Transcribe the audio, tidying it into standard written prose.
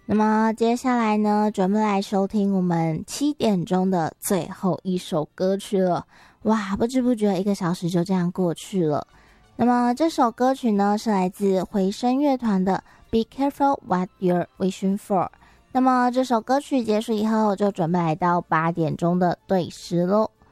那么接下来呢，准备来收听我们7点钟的最后一首歌曲了。哇，不知不觉1个小时就这样过去了。那么这首歌曲呢，是来自回声乐团的 Be Careful What You're Wishing For。那么这首歌曲结束以后，就准备来到8点钟的对时咯。